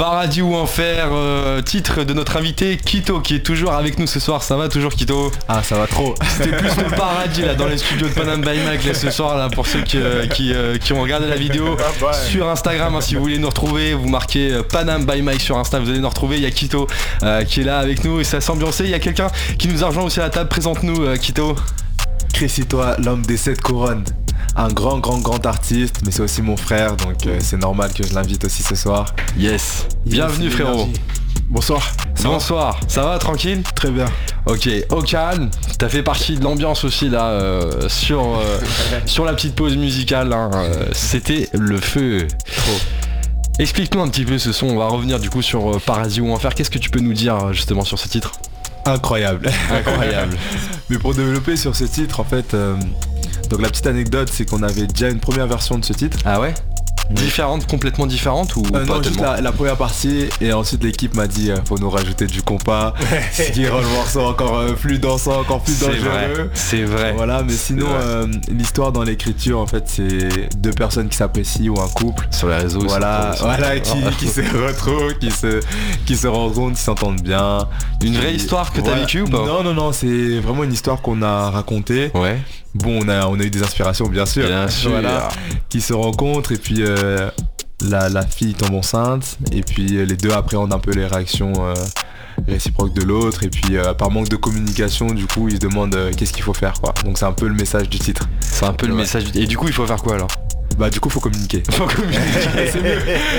Paradis ou Enfer, titre de notre invité Quito qui est toujours avec nous ce soir. Ça va toujours Quito? Ah ça va trop. C'était plus le paradis là dans les studios de Panam by Mike là, ce soir là pour ceux qui ont regardé la vidéo sur Instagram, hein, si vous voulez nous retrouver, vous marquez Panam by Mike sur Insta, vous allez nous retrouver. Il y a Quito qui est là avec nous et ça s'ambiancer. Il y a quelqu'un qui nous a rejoint aussi à la table. Présente-nous Quito. Chris toi, l'homme des 7 couronnes. Un grand artiste, mais c'est aussi mon frère, donc c'est normal que je l'invite aussi ce soir. Yes. Bienvenue frérot. Bonsoir. Bonsoir. Ça va tranquille? Très bien. Ok, au calme. T'as fait partie de l'ambiance aussi là sur la petite pause musicale. Hein. C'était le feu. Trop. Explique-nous un petit peu ce son. On va revenir du coup sur Paradis ou Enfer. Qu'est-ce que tu peux nous dire justement sur ce titre? Incroyable. Mais pour développer sur ce titre, en fait, donc la petite anecdote, c'est qu'on avait déjà une première version de ce titre. Ah ouais? Complètement différente ou pas non, juste la première partie, et ensuite l'équipe m'a dit faut nous rajouter du compas, ce qui rend le morceau encore plus dansant, encore plus dangereux. C'est vrai. Voilà, mais sinon l'histoire dans l'écriture en fait c'est deux personnes qui s'apprécient ou un couple sur les réseaux. Voilà, qui se retrouvent, qui se rencontrent, qui s'entendent bien. Une vraie histoire que t'as vécue ou pas? Non, c'est vraiment une histoire qu'on a racontée. Ouais. Bon, on a eu des inspirations bien sûr. Voilà, qui se rencontrent et puis la fille tombe enceinte et puis les deux appréhendent un peu les réactions réciproques de l'autre et puis par manque de communication du coup ils se demandent qu'est-ce qu'il faut faire quoi. Donc c'est un peu le message du titre. C'est un peu le message et du coup il faut faire quoi alors? Bah du coup faut communiquer. Faut communiquer, c'est mieux.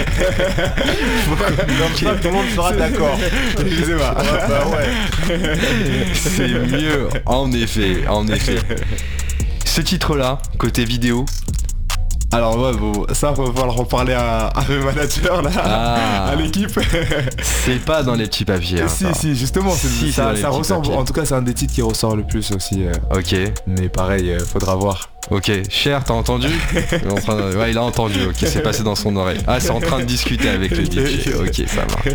Comme ça tout le monde sera d'accord. Je sais pas. C'est mieux en effet. Ce titre là, côté vidéo. Alors ouais bon, ça va falloir en parler à mes managers là, à l'équipe. C'est pas dans les petits papiers. Hein, si justement, ça ressort. Papiers. En tout cas c'est un des titres qui ressort le plus aussi. Ok. Mais pareil, faudra voir. Ok, Cher, t'as entendu? Ouais, il a entendu, ok, c'est passé dans son oreille. Ah, c'est en train de discuter avec le DJ, ok, ça va.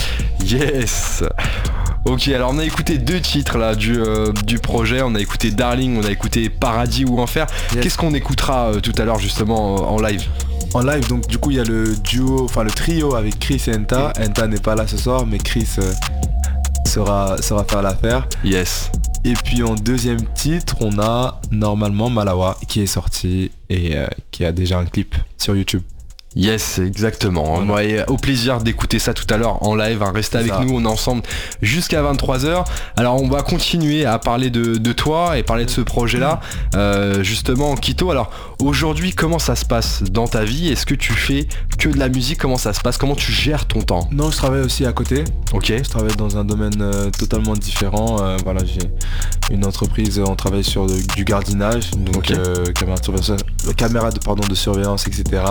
Yes. Ok, alors on a écouté deux titres là du projet, on a écouté Darling, on a écouté Paradis ou Enfer. Yes. Qu'est-ce qu'on écoutera tout à l'heure justement en live? En live, donc du coup il y a le trio avec Chris et Enta. Enta n'est pas là ce soir, mais Chris saura faire l'affaire. Yes. Et puis en deuxième titre, on a normalement Malawa qui est sorti et qui a déjà un clip sur YouTube. Yes, exactement. Ouais, au plaisir d'écouter ça tout à l'heure en live. Hein. Restez avec nous, on est ensemble jusqu'à 23h. Alors on va continuer à parler de toi et parler de ce projet-là. Justement, Quito, alors aujourd'hui, comment ça se passe dans ta vie? Est-ce que tu fais que de la musique? Comment ça se passe? Comment tu gères ton temps? Non, je travaille aussi à côté. Ok. Je travaille dans un domaine totalement différent. Voilà, j'ai une entreprise, on travaille sur du gardinage, donc caméra de surveillance, etc.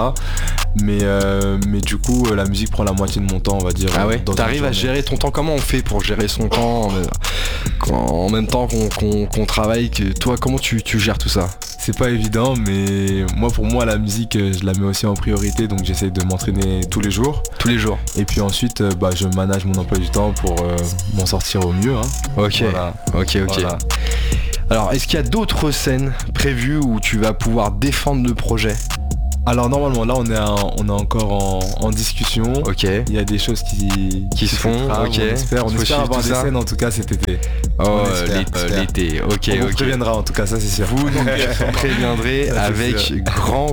Mais du coup la musique prend la moitié de mon temps on va dire. Ah ouais. T'arrives à gérer ton temps? Comment on fait pour gérer son temps en même temps qu'on travaille toi comment tu gères tout ça? C'est pas évident mais pour moi la musique je la mets aussi en priorité donc j'essaie de m'entraîner tous les jours. Et puis ensuite je manage mon emploi du temps pour m'en sortir au mieux hein. Ok. Voilà. Ok. Voilà. Alors est-ce qu'il y a d'autres scènes prévues où tu vas pouvoir défendre le projet? Alors normalement là on est encore en discussion. Ok. Il y a des choses qui se font. Ok. On espère avoir des scènes en tout cas cet été. Oh l'été. Ok. On vous préviendra en tout cas ça c'est sûr. Vous nous préviendrez avec grand